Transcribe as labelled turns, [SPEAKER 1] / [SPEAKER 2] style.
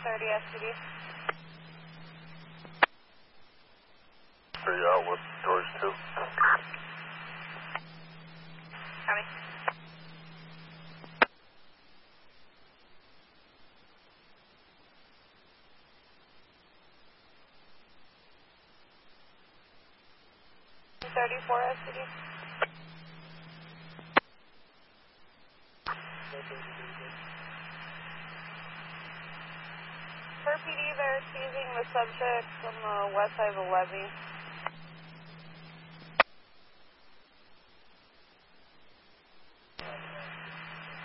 [SPEAKER 1] 430 STD.
[SPEAKER 2] Are you out with George too?
[SPEAKER 1] Copy. $34 STD. Per PD, they're seizing the subject from the west side of the levee.